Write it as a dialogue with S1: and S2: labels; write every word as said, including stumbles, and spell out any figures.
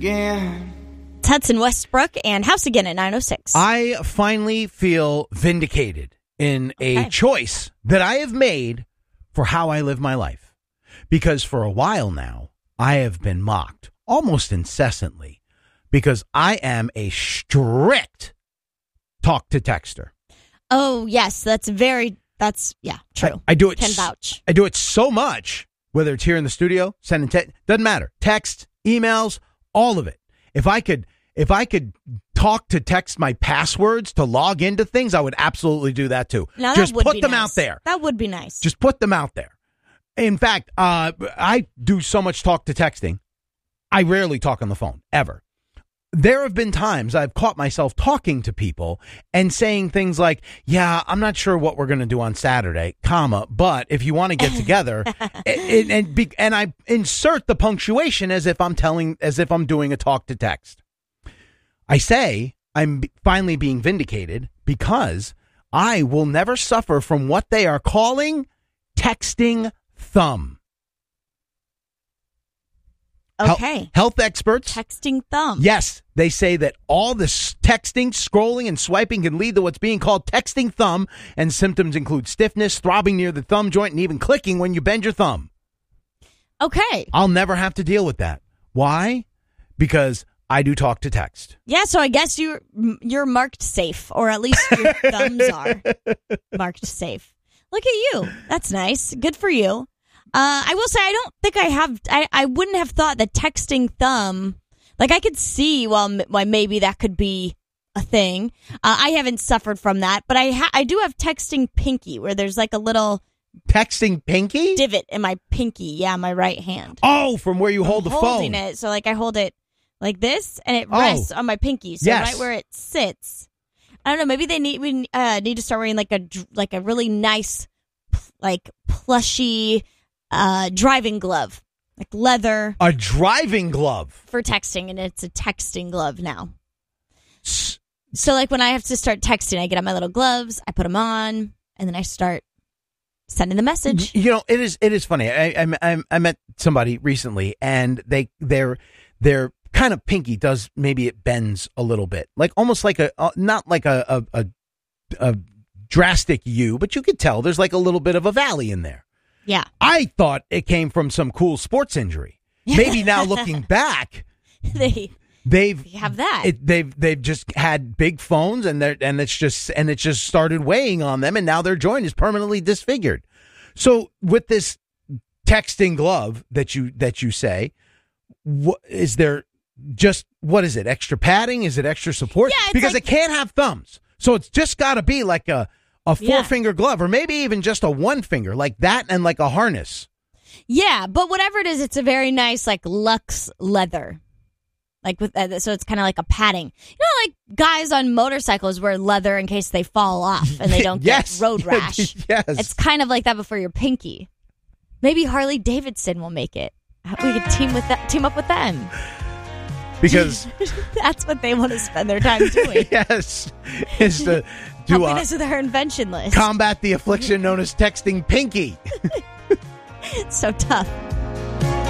S1: again.
S2: It's Hudson Westbrook and House Again at nine oh six.
S3: I finally feel vindicated in a
S2: Okay.
S3: choice that I have made for how I live my life. Because for a while now, I have been mocked almost incessantly because I am a strict talk to texter.
S2: Oh, yes. That's very, that's, yeah, true.
S3: I, I do it.
S2: Can
S3: s-
S2: vouch.
S3: I do it so much, whether it's here in the studio, sending text, doesn't matter. Text, emails, all of it. If I could, if I could talk to text my passwords to log into things, I would absolutely do that too.
S2: Now,
S3: Just
S2: that would
S3: put
S2: be
S3: them
S2: nice.
S3: out there.
S2: That would be nice.
S3: Just put them out there. In fact, uh, I do so much talk to texting. I rarely talk on the phone, ever. There have been times I've caught myself talking to people and saying things like, yeah, I'm not sure what we're going to do on Saturday, comma, but if you want to get together, and, and, be, and I insert the punctuation as if I'm telling, as if I'm doing a talk to text. I say I'm finally being vindicated because I will never suffer from what they are calling texting thumb. Hel-
S2: Okay.
S3: Health experts.
S2: Texting thumb.
S3: Yes, they say that all this texting, scrolling, and swiping can lead to what's being called texting thumb, and symptoms include stiffness, throbbing near the thumb joint, and even clicking when you bend your thumb.
S2: Okay.
S3: I'll never have to deal with that. Why? Because I do talk to text.
S2: Yeah, so I guess you're you're marked safe, or at least your thumbs are marked safe. Look at you. That's nice. Good for you. Uh, I will say I don't think I have. I, I wouldn't have thought that texting thumb. Like I could see, well, m- why maybe that could be a thing. Uh, I haven't suffered from that, but I ha- I do have texting pinky, where there's like a little
S3: Texting pinky?
S2: divot in my pinky. Yeah, my right hand.
S3: Oh, from where you hold
S2: I'm
S3: the
S2: holding
S3: phone.
S2: it, so like I hold it like this, and it
S3: Oh.
S2: rests on my pinky. So
S3: Yes.
S2: right where it sits. I don't know. Maybe they need we uh, need to start wearing like a dr- like a really nice, like plushy uh, driving glove, like leather
S3: A driving glove.
S2: for texting, and it's a texting glove now.
S3: S-
S2: So like when I have to start texting, I get out my little gloves, I put them on, and then I start sending the message.
S3: You know, it is it is funny. I I, I, I met somebody recently, and they their their kind of pinky does, maybe it bends a little bit, like almost like a uh, not like a a, a a drastic U, but you could tell there's like a little bit of a valley in there.
S2: Yeah.
S3: I thought it came from some cool sports injury. Maybe now looking back,
S2: they
S3: they've
S2: have that.
S3: It, they've they've just had big phones, and they and it's just and it just started weighing on them, and now their joint is permanently disfigured. So with this texting glove that you that you say, what is there? Just what is it? Extra padding? Is it extra support?
S2: Yeah, it's
S3: because
S2: like-
S3: it can't have thumbs, so it's just got to be like a a four
S2: Yeah.
S3: finger glove, or maybe even just a one finger, like that, and like a harness.
S2: Yeah, but whatever it is, it's a very nice, like, luxe leather. Like, with uh, so it's kind of like a padding. You know, like guys on motorcycles wear leather in case they fall off and they don't
S3: Yes.
S2: get road rash.
S3: Yes.
S2: It's kind of like that, but for your pinky. Maybe Harley Davidson will make it. We could team with that, team up with them.
S3: Because
S2: That's what they want to spend their time doing.
S3: yes, is to to
S2: Helping
S3: uh,
S2: us with our invention list.
S3: combat the affliction known as texting pinky.
S2: It's so tough.